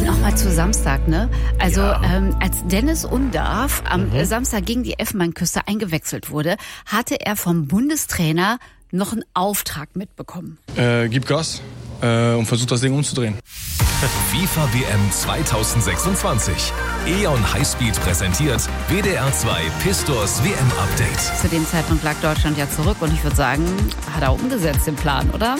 Nochmal zu Samstag, ne? Also Ja. als Dennis Undaff am Samstag gegen die Elfenbeinküste eingewechselt wurde, hatte er vom Bundestrainer noch einen Auftrag mitbekommen. Gib Gas und versuch das Ding umzudrehen. FIFA WM 2026. E.ON Highspeed präsentiert WDR 2 Pistors WM Update. Zu dem Zeitpunkt lag Deutschland ja zurück und ich würde sagen, hat er umgesetzt den Plan, oder?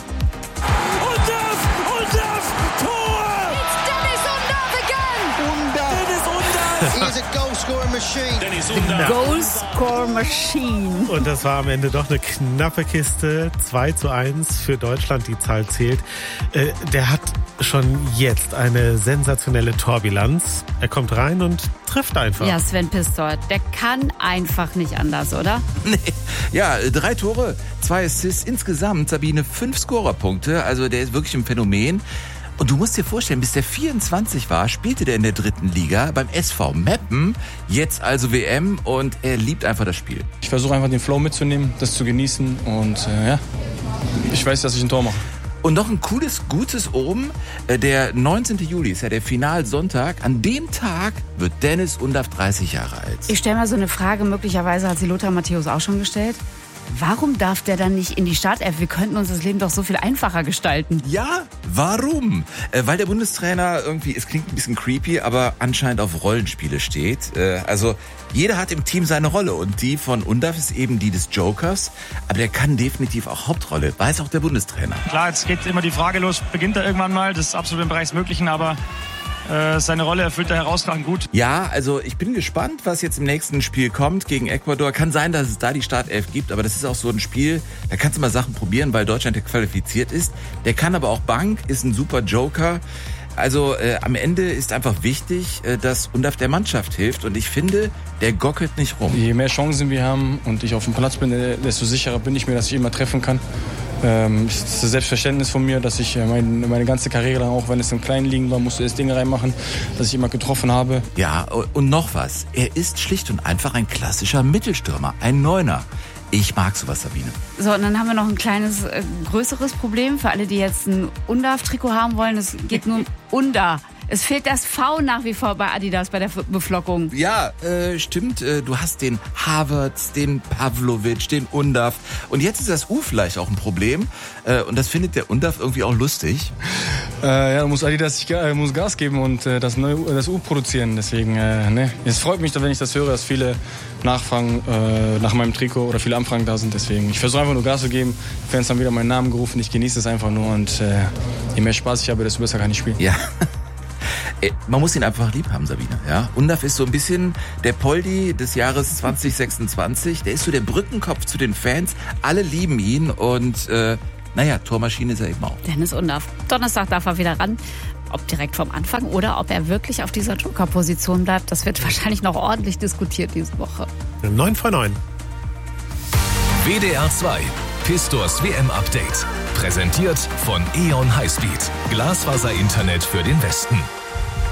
Tor! It's Dennis Undaff again! Dennis Undaff! He is a goal-scoring machine. Dennis Undaff! Goal-Score Machine. Und das war am Ende doch eine knappe Kiste. 2:1 für Deutschland, die Zahl zählt. Der hat schon jetzt eine sensationelle Torbilanz. Er kommt rein und trifft einfach. Ja, Sven Pistor, der kann einfach nicht anders, oder? Nee. Ja, 3 Tore, 2 Assists, insgesamt, Sabine, 5 Scorerpunkte. Also der ist wirklich ein Phänomen. Und du musst dir vorstellen, bis der 24 war, spielte der in der 3. Liga beim SV Meppen. Jetzt also WM und er liebt einfach das Spiel. Ich versuche einfach den Flow mitzunehmen, das zu genießen und ich weiß, dass ich ein Tor mache. Und noch ein cooles, gutes oben. Der 19. Juli ist ja der Finalsonntag. An dem Tag wird Dennis Undaff 30 Jahre alt. Ich stelle mal so eine Frage, möglicherweise hat sie Lothar Matthäus auch schon gestellt. Warum darf der dann nicht in die Startelf? Wir könnten uns das Leben doch so viel einfacher gestalten. Ja, warum? Weil der Bundestrainer irgendwie, es klingt ein bisschen creepy, aber anscheinend auf Rollenspiele steht. Also jeder hat im Team seine Rolle und die von Undaff ist eben die des Jokers. Aber der kann definitiv auch Hauptrolle, weiß auch der Bundestrainer. Klar, jetzt geht immer die Frage los, beginnt er irgendwann mal, das ist absolut im Bereich des Möglichen, aber seine Rolle erfüllt er herausragend gut. Ja, also ich bin gespannt, was jetzt im nächsten Spiel kommt gegen Ecuador. Kann sein, dass es da die Startelf gibt, aber das ist auch so ein Spiel, da kannst du mal Sachen probieren, weil Deutschland ja qualifiziert ist. Der kann aber auch Bank, ist ein super Joker. Also am Ende ist einfach wichtig, dass Undaff der Mannschaft hilft und ich finde, der gockelt nicht rum. Je mehr Chancen wir haben und ich auf dem Platz bin, desto sicherer bin ich mir, dass ich immer treffen kann. Es ist das Selbstverständnis von mir, dass ich meine ganze Karriere lang, auch wenn es im kleinen Ligen war, musste das Ding reinmachen, dass ich immer getroffen habe. Ja, und noch was. Er ist schlicht und einfach ein klassischer Mittelstürmer, ein Neuner. Ich mag sowas, Sabine. So, und dann haben wir noch ein kleines, größeres Problem für alle, die jetzt ein Undaff-Trikot haben wollen. Es geht nur um Unda. Es fehlt das V nach wie vor bei Adidas bei der Beflockung. Ja, stimmt. Du hast den Havertz, den Pavlovic, den Undaff. Und jetzt ist das U vielleicht auch ein Problem. Und das findet der Undaff irgendwie auch lustig. Da muss Adidas muss Gas geben und das U produzieren. Deswegen, es freut mich, wenn ich das höre, dass viele nachfragen nach meinem Trikot oder viele Anfragen da sind. Deswegen, ich versuche einfach nur Gas zu geben. Die Fans haben wieder meinen Namen gerufen. Ich genieße es einfach nur. Und je mehr Spaß ich habe, desto besser kann ich spielen. Ja. Man muss ihn einfach lieb haben, Sabine. Ja? Undaff ist so ein bisschen der Poldi des Jahres 2026. Der ist so der Brückenkopf zu den Fans. Alle lieben ihn und Tormaschine ist er eben auch. Dennis Undaff. Donnerstag darf er wieder ran. Ob direkt vom Anfang oder ob er wirklich auf dieser Joker-Position bleibt, das wird wahrscheinlich noch ordentlich diskutiert diese Woche. 9 vor 9. WDR 2 Pistors WM Update. Präsentiert von E.ON Highspeed. Glasfaser-Internet für den Westen.